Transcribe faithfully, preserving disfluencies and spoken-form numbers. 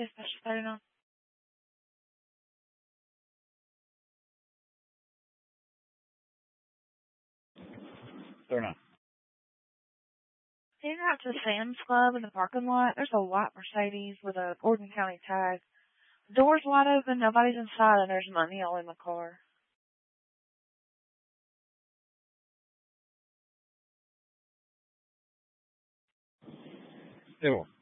Special thirty-nine. thirty-nine. Heading out to Sam's Club in the parking lot. There's a white Mercedes with a Gordon County tag. The door's wide open, nobody's inside, and there's money all in the car. Ew.